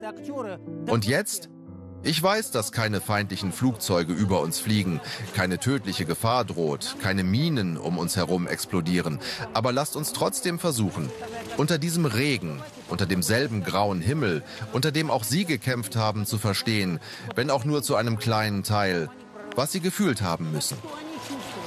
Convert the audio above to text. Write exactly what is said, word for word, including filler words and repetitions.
Und jetzt? Ich weiß, dass keine feindlichen Flugzeuge über uns fliegen, keine tödliche Gefahr droht, keine Minen um uns herum explodieren. Aber lasst uns trotzdem versuchen, unter diesem Regen, unter demselben grauen Himmel, unter dem auch Sie gekämpft haben, zu verstehen, wenn auch nur zu einem kleinen Teil, was Sie gefühlt haben müssen.